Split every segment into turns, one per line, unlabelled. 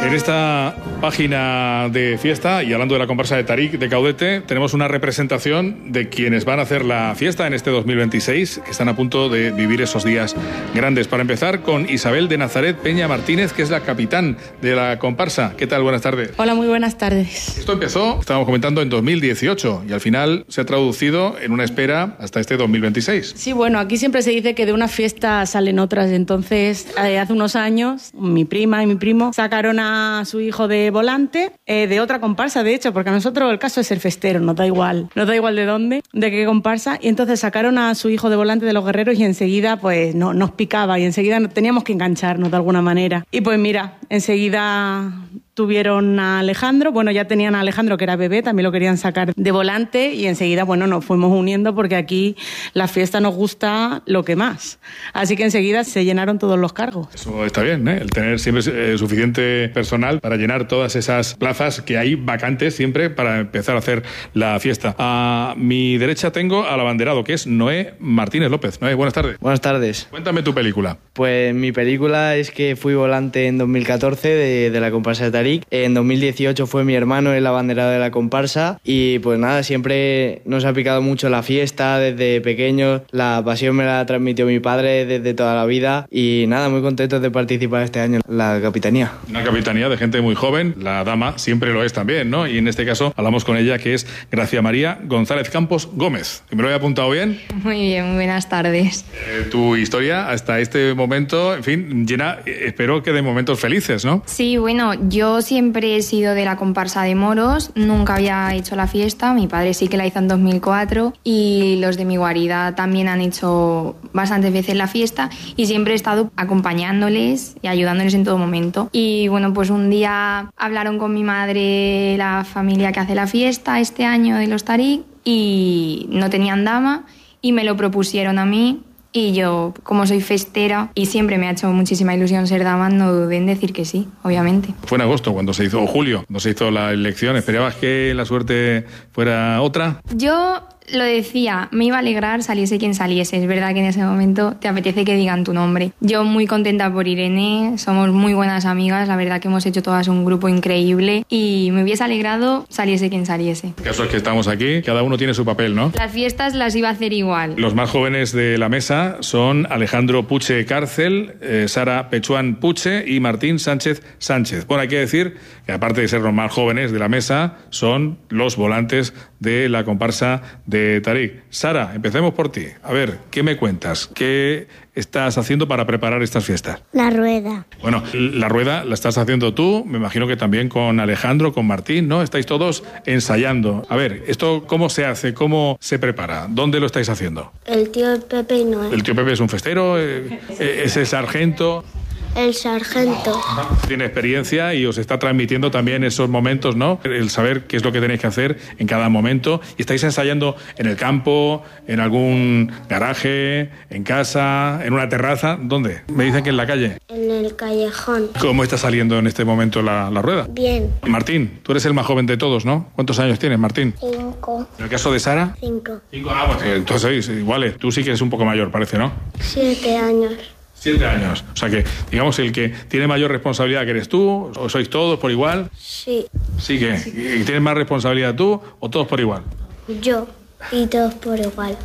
En esta página de fiesta, y hablando de la comparsa de Tarik de Caudete, tenemos una representación de quienes van a hacer la fiesta en este 2026, que están a punto de vivir esos días grandes. Para empezar, con Isabel de Nazaret Peña Martínez, que es la capitán de la comparsa. ¿Qué tal? Buenas tardes.
Hola, muy buenas tardes.
Esto empezó, estábamos comentando, en 2018 y al final se ha traducido en una espera hasta este 2026.
Sí, bueno, aquí siempre se dice que de una fiesta salen otras. Entonces, hace unos años, mi prima y mi primo sacaron a su hijo de volante, de otra comparsa, de hecho, porque a nosotros el caso es ser festero, nos da igual de dónde, de qué comparsa, y entonces sacaron a su hijo de volante de los guerreros y enseguida pues no, nos picaba y enseguida teníamos que engancharnos de alguna manera. Y pues mira, enseguida tuvieron a Alejandro, bueno, ya tenían a Alejandro que era bebé, también lo querían sacar de volante y enseguida, bueno, nos fuimos uniendo porque aquí la fiesta nos gusta lo que más. Así que enseguida se llenaron todos los cargos.
Eso está bien, ¿eh? El tener siempre suficiente personal para llenar todas esas plazas que hay vacantes siempre para empezar a hacer la fiesta. A mi derecha tengo al abanderado, que es Noé Martínez López. Noé, buenas tardes.
Buenas tardes.
Cuéntame tu película.
Pues mi película es que fui volante en 2014 de la comparsa de Tarik. En 2018 fue mi hermano el abanderado de la comparsa y pues nada, siempre nos ha picado mucho la fiesta desde pequeños. La pasión me la transmitió mi padre desde toda la vida y nada, muy contentos de participar este año en la capitanía. Una
capitanía de gente muy joven, la dama siempre lo es también, ¿no? Y en este caso hablamos con ella, que es Gracia María González Campos Gómez. ¿Me lo he apuntado bien?
Muy bien, buenas tardes.
Tu historia hasta este momento, en fin, llena, espero que de momentos felices, ¿no?
Sí, bueno, yo siempre he sido de la comparsa de moros, nunca había hecho la fiesta, mi padre sí que la hizo en 2004 y los de mi guarida también han hecho bastantes veces la fiesta y siempre he estado acompañándoles y ayudándoles en todo momento. Y bueno, pues un día hablaron con mi madre la familia que hace la fiesta este año de los Tarik y no tenían dama y me lo propusieron a mí. Y yo, como soy festera y siempre me ha hecho muchísima ilusión ser dama, no dudé en decir que sí, obviamente.
Fue en agosto cuando se hizo, o julio, cuando se hizo la elección. ¿Esperabas que la suerte fuera otra?
Yo lo decía, me iba a alegrar saliese quien saliese. Es verdad que en ese momento te apetece que digan tu nombre. Yo muy contenta por Irene, somos muy buenas amigas, la verdad que hemos hecho todas un grupo increíble y me hubiese alegrado saliese quien saliese.
El caso es que estamos aquí, cada uno tiene su papel, ¿no?
Las fiestas las iba a hacer igual.
Los más jóvenes de la mesa son Alejandro Puche Cárcel, Sara Pechuán Puche y Martín Sánchez Sánchez. Bueno, hay que decir que aparte de ser los más jóvenes de la mesa, son los volantes de la comparsa de Tarik. Sara, empecemos por ti. A ver, ¿qué me cuentas? ¿Qué estás haciendo para preparar estas fiestas?
La rueda.
Bueno, la rueda la estás haciendo tú, me imagino que también con Alejandro, con Martín, ¿no? Estáis todos ensayando. A ver, ¿esto cómo se hace? ¿Cómo se prepara? ¿Dónde lo estáis haciendo?
El tío Pepe no es.
¿El tío Pepe es un festero? ¿Es el sargento?
El sargento.
Tiene experiencia y os está transmitiendo también esos momentos, ¿no? El saber qué es lo que tenéis que hacer en cada momento. ¿Y estáis ensayando en el campo, en algún garaje, en casa, en una terraza? ¿Dónde? Me dicen que en la calle.
En el callejón.
¿Cómo está saliendo en este momento la rueda?
Bien.
Martín, tú eres el más joven de todos, ¿no? ¿Cuántos años tienes, Martín?
5.
¿En el caso de Sara?
5.
5, pues entonces sois iguales. Tú sí que eres un poco mayor, parece, ¿no?
7 años.
7 años. O sea que, digamos, el que tiene mayor responsabilidad que eres tú, o sois todos por igual.
Sí.
Sí que. ¿Y tienes más responsabilidad tú o todos por igual?
Yo. Y todos por igual.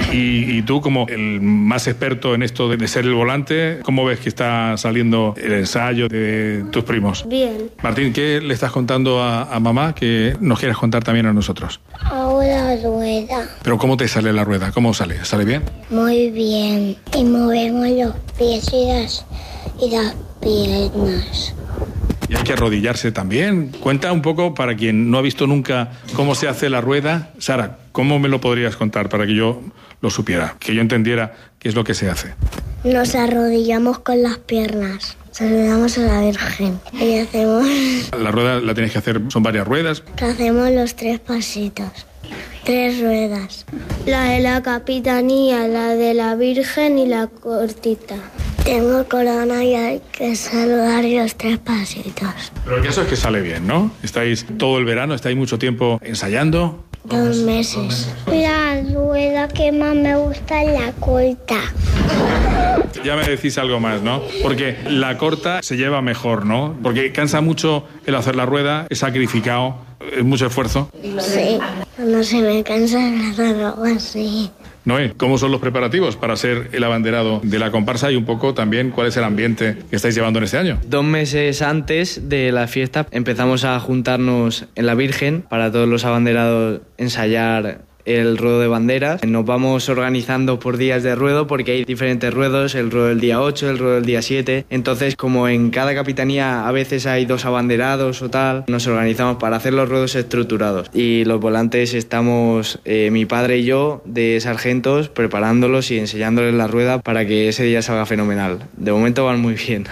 Y tú, como el más experto en esto de ser el volante, ¿cómo ves que está saliendo el ensayo de tus primos?
Bien.
Martín, ¿qué le estás contando a mamá que nos quieres contar también a nosotros?
Ahora rueda.
¿Pero cómo te sale la rueda? ¿Cómo sale? ¿Sale bien?
Muy bien. Y movemos los pies y las piernas.
Y hay que arrodillarse también. Cuenta un poco, para quien no ha visto nunca cómo se hace la rueda. Sara, ¿cómo me lo podrías contar para que yo lo supiera? Que yo entendiera qué es lo que se hace.
Nos arrodillamos con las piernas. Saludamos a la Virgen. Y hacemos...
La rueda la tienes que hacer, son varias ruedas.
Hacemos los 3 pasitos. 3 ruedas. La de la capitanía, la de la Virgen y la cortita. Tengo corona y hay que saludar los 3 pasitos.
Pero el caso es que sale bien, ¿no? Estáis todo el verano, estáis mucho tiempo ensayando.
2 meses. La rueda que más me gusta es la corta.
ya me decís algo más, ¿no? Porque la corta se lleva mejor, ¿no? Porque cansa mucho el hacer la rueda, es sacrificado, es mucho esfuerzo.
Sí, no se me cansa algo así.
Noé, ¿cómo son los preparativos para ser el abanderado de la comparsa y un poco también cuál es el ambiente que estáis llevando en este año?
2 meses antes de la fiesta empezamos a juntarnos en la Virgen para todos los abanderados ensayar el ruedo de banderas. Nos vamos organizando por días de ruedo porque hay diferentes ruedos, el ruedo del día 8, el ruedo del día 7. Entonces, como en cada capitanía a veces hay 2 abanderados o tal, nos organizamos para hacer los ruedos estructurados. Y los volantes estamos, mi padre y yo, de sargentos, preparándolos y enseñándoles la rueda para que ese día salga fenomenal. De momento van muy bien.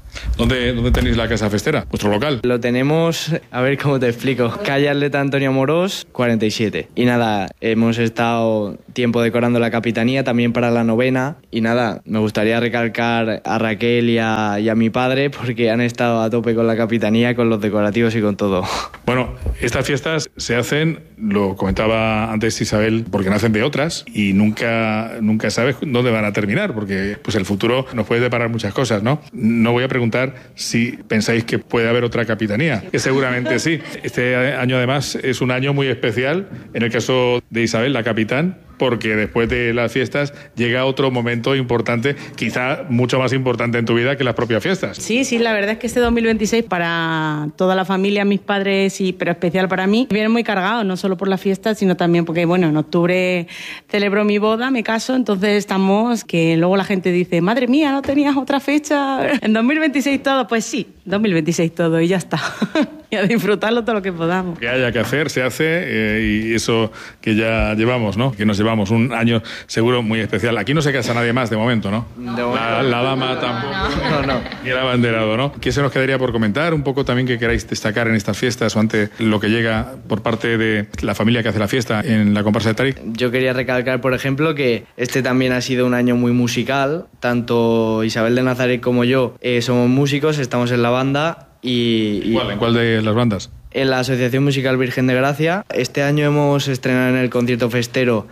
¿Dónde tenéis la casa festera? ¿Vuestro local?
Lo tenemos, a ver cómo te explico, calle Atleta Antonio Amorós, 47. Y nada, hemos estado tiempo decorando la capitanía también para la novena. Y nada, me gustaría recalcar a Raquel y a mi padre porque han estado a tope con la capitanía, con los decorativos y con todo.
Bueno, estas fiestas se hacen, lo comentaba antes Isabel, porque nacen de otras y nunca sabes dónde van a terminar, porque pues el futuro nos puede deparar muchas cosas, ¿no? No voy a preguntar si pensáis que puede haber otra capitanía, que seguramente sí. Este año además es un año muy especial, en el caso de Isabel, la capitán, porque después de las fiestas llega otro momento importante, quizá mucho más importante en tu vida que las propias fiestas.
Sí, la verdad es que este 2026 para toda la familia, mis padres, pero especial para mí, viene muy cargado, no solo por las fiestas, sino también porque, bueno, en octubre celebro mi boda, me caso, entonces estamos, que luego la gente dice, madre mía, ¿no tenías otra fecha? En 2026 todo, pues sí, 2026 todo y ya está. Y a disfrutarlo todo lo que podamos.
Que haya que hacer, se hace, y eso que ya llevamos, ¿no? Que nos llevamos un año seguro muy especial. Aquí no se casa nadie más de momento, ¿no? La dama tampoco. No. Y el abanderado, ¿no? ¿Qué se nos quedaría por comentar? Un poco también que queráis destacar en estas fiestas o ante lo que llega por parte de la familia que hace la fiesta en la comparsa de Tarik.
Yo quería recalcar, por ejemplo, que este también ha sido un año muy musical. Tanto Isabel de Nazaret como yo somos músicos, estamos en la banda. ¿En
cuál de las bandas?
En la Asociación Musical Virgen de Gracia. Este año hemos estrenado en el concierto festero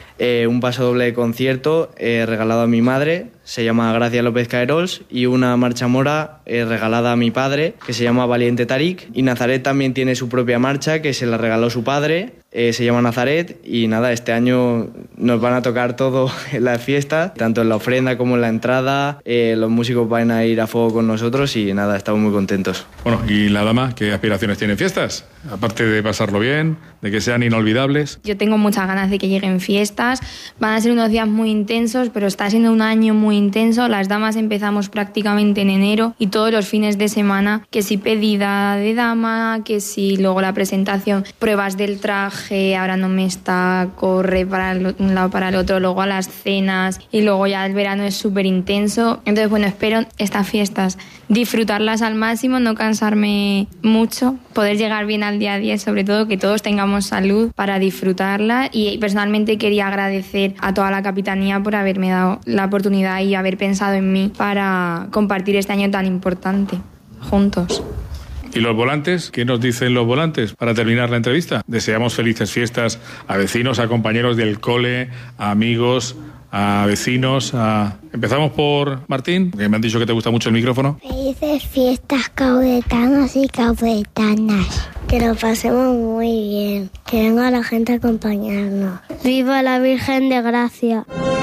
un pasodoble de concierto regalado a mi madre, se llama Gracia López Caerols, y una marcha mora regalada a mi padre, que se llama Valiente Tarik. Y Nazaret también tiene su propia marcha, que se la regaló su padre, se llama Nazaret. Y nada, este año nos van a tocar todo en la fiesta, tanto en la ofrenda como en la entrada. Los músicos van a ir a fuego con nosotros y nada, estamos muy contentos.
Bueno, ¿y la dama qué aspiraciones tiene en fiestas? Aparte de pasarlo bien, de que sean inolvidables.
Yo tengo muchas ganas de que lleguen fiestas. Van a ser unos días muy intensos, pero está siendo un año muy intenso. Las damas empezamos prácticamente en enero y todos los fines de semana, que si pedida de dama, que si luego la presentación, pruebas del traje, ahora no me está, corre para un lado para el otro, luego a las cenas y luego ya el verano es súper intenso. Entonces, bueno, espero estas fiestas disfrutarlas al máximo, no cansarme mucho, poder llegar bien al día a día y sobre todo que todos tengamos salud para disfrutarla. Y personalmente quería agradecer a toda la capitanía por haberme dado la oportunidad y haber pensado en mí para compartir este año tan importante juntos.
¿Y los volantes? ¿Qué nos dicen los volantes para terminar la entrevista? Deseamos felices fiestas a vecinos, a compañeros del cole, a amigos, a vecinos. Empezamos por Martín, que me han dicho que te gusta mucho el micrófono.
Felices fiestas caudetanas y caudetanas. Que lo pasemos muy bien. Que venga la gente a acompañarnos. ¡Viva la Virgen de Gracia!